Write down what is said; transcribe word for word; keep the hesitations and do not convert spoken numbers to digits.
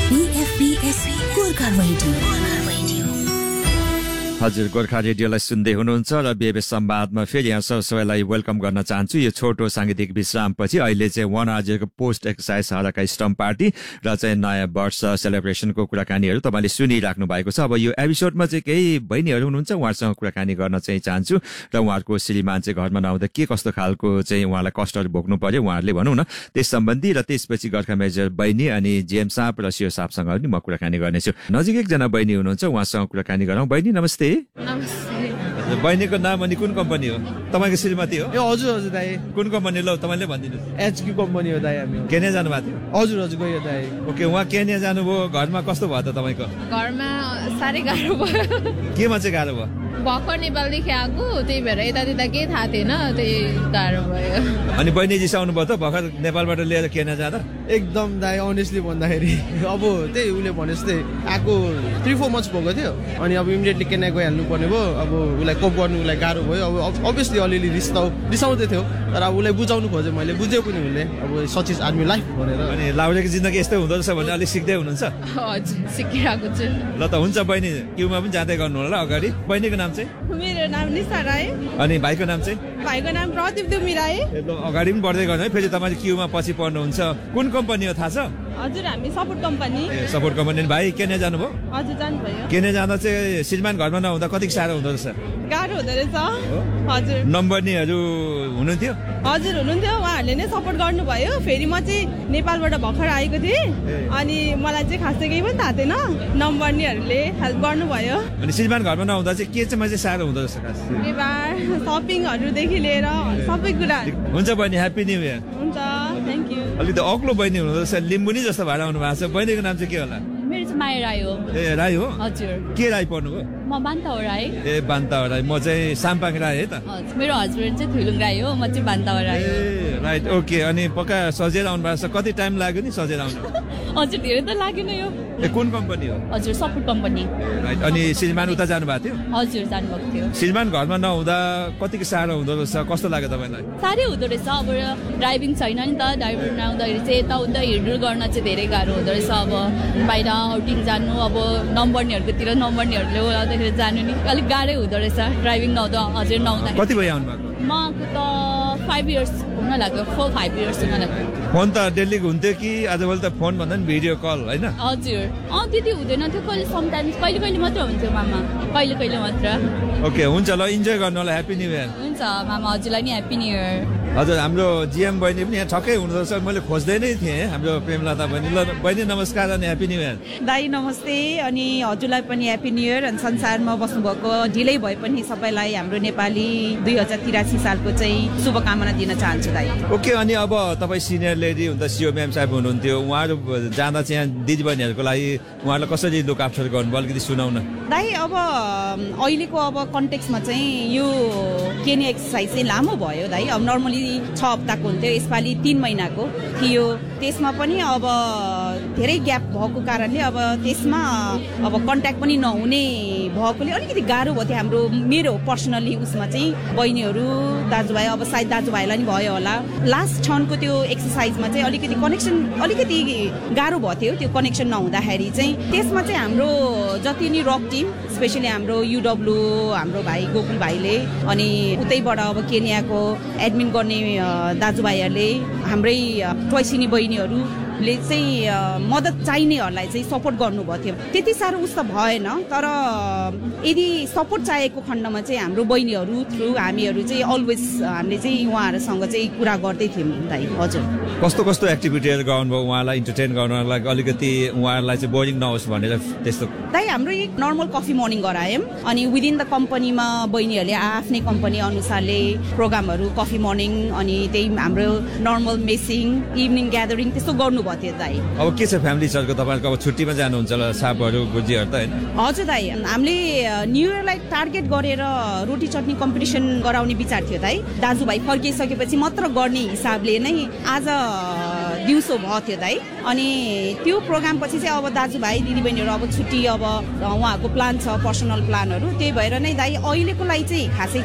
बीएफबीएस Gorkha radio. हजुर, गोर्खा रेडियोलाई सुन्दै हुनुहुन्छ र बीएफबीएस संवादमा फेरि यहाँ सबैलाई वेलकम गर्न चाहन्छु। यो छोटो साङ्गीतिक विश्रामपछि अहिले चाहिँ वान आजको पोस्ट एक्सर्साइज हरका स्टम्प पार्टी र चाहिँ नयाँ वर्ष सेलिब्रेसनको कुराकानीहरू तपाईँले सुनिराख्नु भएको छ। अब यो एपिसोडमा चाहिँ केही बहिनीहरू हुनुहुन्छ, उहाँहरूसँग कुराकानी गर्न चाहिँ चाहन्छु र उहाँहरूको श्रीमान चाहिँ घरमा नआउँदा के कस्तो खालको चाहिँ उहाँलाई कष्टहरू भोग्नु पर्यो उहाँहरूले भनौँ न त्यस सम्बन्धी, र त्यसपछि गोर्खा मेजर बहिनी अनि जिएम साहब र सिओ साहबसँग पनि म कुराकानी गर्नेछु। नजिक एकजना बहिनी हुनुहुन्छ, उहाँसँग कुराकानी गरौँ। बहिनी नमस्ते। नमस्ते। बहिनीको नाम अनि कुन कम्पनी हो? तपाईँको श्रीमती हो? ए हजुर हजुर दाइ। कुन कम्पनी? ल तपाईँले भनिदिनुहोस्। एचक्यू कम्पनी हो दाइ। हामी केन्या जानुभएको थियो? हजुर हजुर गयो दाइ। ओके, उहाँ केन्या जानुभयो, घरमा कस्तो भयो त तपाईँको? घरमा साह्रै गाह्रो भयो। केमा चाहिँ गाह्रो भयो? भर्खर नेपालदेखि आएको, त्यही भएर यता त्यता केही थाहा थिएन, त्यही गाह्रो भयो। अनि बहिनी जिसाउनु भयो त भर्खर नेपालबाट लिएर केन्या जाँदा? एकदम दाइ, अनेस्टली भन्दाखेरि अब त्यही उसले भने जस्तै आएको थ्री फोर मन्थ्स भएको थियो, अनि अब इमिडिएटली केन्या गइहाल्नु पर्ने भयो। अब उसलाई कोप गर्नु उसलाई गाह्रो भयो। अब अभियसली अलिअलि रिसाउ रिसाउँदै थियो, तर अब उसलाई बुझाउनु खोजेँ मैले, बुझ्यो पनि उसले अब सच इज आर्मी लाइफ भनेर। अनि लाउरेको जिन्दगी यस्तै हुँदो रहेछ भने अलिक सिक्दै हुनुहुन्छ? हजुर, सिकिरहेको छु। ल त हुन्छ बहिनी, क्युमा पनि जाँदै गर्नु होला अगाडि। बहिनीको नाम चाहिँ? मेरो नाम निशा राई। अनि भाइको नाम चाहिँ? भाइको नाम प्रदीप दुमी राई। अगाडि पनि बढ्दै गर्नु है, फेरि तपाईँ क्युमा पछि पर्नुहुन्छ। कुन कम्पनी हो थाहा छ? हजुर, हामी support company. A support company. भाइ केन्या जानुभयो? हजुर, जानुभयो। केन्या जाँदा चाहिँ श्रीमान घरमा नहुँदा कति साह्रो हुँदो रहेछ? गाह्रो हुँदो रहेछ। हजुर। नम्बर्नीहरू हुनुहुन्थ्यो? हजुर हुनुहुन्थ्यो, उहाँहरूले नै सपोर्ट गर्नुभयो। फेरि म चाहिँ नेपालबाट भर्खर आएको थिएँ, अनि मलाई चाहिँ खासै केही पनि थाहा थिएन, नम्बर्नीहरूले हेल्प गर्नुभयो। अनि श्रीमान घरमा नहुँदा चाहिँ के चाहिँ चाहिँ साह्रो हुँदो रहेछ? खास सपिङहरूदेखि लिएर सबै कुरा। हुन्छ बहिनी, ह्याप्पी न्यू इयर। हुन्छ, थ्याङ्क यू। अलिक त अग्लो बहिनी हुँदो रहेछ, लिम्बुनी जस्तो भएर आउनु भएको छ। बहिनीको नाम चाहिँ के होला? मेरो चाहिँ माया राई हो। ए राई हो? हजुर। के राई पर्नुभयो? म बान्ता हो राई। ए बान्ता हो राई। म चाहिँ साम्पाङ राई है त। हजुर, मेरो हस्बेन्ड चाहिँ थुलुङ राई हो, म चाहिँ बान्ता हो राई हो। ए राइट, ओके। अनि पक्का सजेर आउनु भएको छ? कति टाइम लाग्यो नि सजेर आउनु? हजुर, धेरै त लागेन यो। ए कुन कम्पनी हो? हजुर, सपोर्ट कम्पनी। राइट। अनि श्रीमान उता जानुभएको थियो? हजुर, जानुभएको थियो। श्रीमान घरमा नहुँदा कतिको साह्रो हुँदो रहेछ, कस्तो लाग्यो तपाईँलाई? साह्रै हुँदो रहेछ। अब ड्राइभिङ छैन नि त, ड्राइभर नआउँदाखेरि चाहिँ यताउता हिँड्डुल गर्न चाहिँ धेरै गाह्रो हुँदो रहेछ। अब बाहिर आउटिङ जानु, अब नम्बर्नीहरूकोतिर नम्बर्नीहरूले बोलाउँदाखेरि जानु नि अलिक गाह्रै हुँदो रहेछ ड्राइभिङ नहुँदा। हजुर नहुँदा। कति भयो आउनु भएको? म त फाइभ इयर्स हुन लाग्यो, फोर फाइभ इयर्स हुन लाग्यो। फोन त डेली हुन्थ्यो कि आजभोलि त फोन भन्दा पनि भिडियो कल होइन? हजुर, अँ त्यति हुँदैन थियो, कहिले समटाइम्स कहिले कहिले मात्र हुन्थ्यो मामा, कहिले कहिले मात्र। ओके, हुन्छ ल, इन्जोय गर्नु होला। Happy new year. हुन्छ मामा, हजुरलाई नि ह्याप्पी न्यू इयर। हजुर, हाम्रो जिएम बहिनी पनि यहाँ ठक्कै हुँदो रहेछ, मैले खोज्दै नै थिएँ हाम्रो प्रेमलता बहिनी। ल बहिनी नमस्कार अनि ह्याप्पी न्यू इयर। दाई नमस्ते, अनि हजुरलाई पनि ह्याप्पी न्यू इयर। अनि संसारमा बस्नुभएको ढिलै भए पनि सबैलाई हाम्रो नेपाली दुई हजार तिरासी सालको चाहिँ शुभकामना दिन चाहन्छु दाई। ओके, अनि अब तपाईँ सिनियर लेडी हुँदा सिओ म्याम साहब हुनुहुन्थ्यो, उहाँहरू जाँदा चाहिँ यहाँ दिदीबहिनीहरूको लागि उहाँहरूलाई कसरी लुक आफ्टर गर्नुभयो अलिकति सुनाउन। दाई अब अहिलेको अब कन्टेक्समा चाहिँ यो केन्या एक्सर्साइज चाहिँ लामो भयो दाई। अब नर्मली छ हप्ताको हुन्थ्यो, यसपालि तिन महिनाको थियो। त्यसमा पनि अब धेरै ग्याप भएको कारणले अब त्यसमा अब कन्ट्याक्ट पनि नहुने भएकोले अलिकति गाह्रो भयो थियो हाम्रो, मेरो पर्सनली उसमा चाहिँ बहिनीहरू दाजुभाइ, अब सायद दाजुभाइलाई नि भयो होला। लास्ट क्षणको त्यो एक्सर्साइजमा चाहिँ अलिकति कनेक्सन अलिकति गाह्रो भएको थियो, त्यो कनेक्सन नहुँदाखेरि चाहिँ। त्यसमा चाहिँ हाम्रो जति नि रक टिम, स्पेसली हाम्रो युडब्लु हाम्रो भाइ गोकुल भाइले, अनि उतैबाट अब केन्याको एडमिन गर्ने दाजुभाइहरूले, हाम्रै ट्वाइसिनी बहिनीहरूले चाहिँ मद्दत चाहिनेहरूलाई चाहिँ सपोर्ट गर्नुभएको थियो। त्यति साह्रो उस त भएन, तर यदि सपोर्ट चाहिएको खण्डमा चाहिँ हाम्रो बहिनीहरू थ्रु हामीहरू चाहिँ अलवेज हामीले चाहिँ उहाँहरूसँग चाहिँ कुरा गर्दै थियौँ दाइ। हजुर, कस्तो कस्तो एक्टिभिटीहरू गर्नुभयो उहाँलाई इन्टरटेन गर्नलाई, अलिकति उहाँहरूलाई चाहिँ बोरिङ नहोस् भनेर त्यस्तो? दाइ हाम्रो एक नर्मल कफी मर्निङ गरायौँ, अनि विदिन द कम्पनीमा बहिनीहरूले आफ्नै कम्पनी अनुसारले प्रोग्रामहरू कफी मर्निङ, अनि त्यही हाम्रो नर्मल मेसिङ, इभिनिङ ग्यादरिङ त्यस्तो गर्नुभएको थियो दाइ। अब के छ फ्यामिली सरको तपाईँहरूको? अब छुट्टीमा जानुहुन्छ होला सापहरू गुर्जीहरू त होइन? हजुर दाइ, हामीले न्यु इयरलाई टार्गेट गरेर रोटी चटनी कम्पिटिसन गराउने विचार थियो दाइ। दाजुभाइ फर्किसकेपछि मात्र गर्ने हिसाबले नै आज दिउँसो भएको थियो दाइ। अनि त्यो प्रोग्राम पछि चाहिँ अब दाजुभाइ दिदीबहिनीहरू अब छुट्टी, अब उहाँहरूको प्लान छ पर्सनल प्लानहरू, त्यही भएर नै दाइ अहिलेको लागि चाहिँ खासै